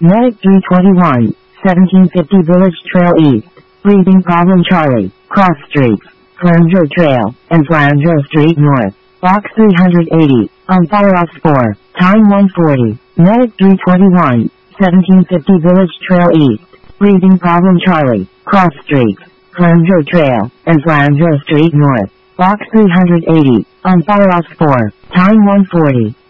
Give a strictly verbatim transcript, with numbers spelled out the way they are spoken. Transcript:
Medic three twenty-one, seventeen fifty Village Trail East, Breathing Problem Charlie, Cross Streets, Flanger Trail, and Flanger Street North. Box three hundred eighty, on fire off four, time one forty. Medic three twenty-one, seventeen fifty Village Trail East, Breathing Problem Charlie, Cross Streets, Flanger Trail, and Flanger Street North. Box three hundred eighty, on fire off four, time one forty.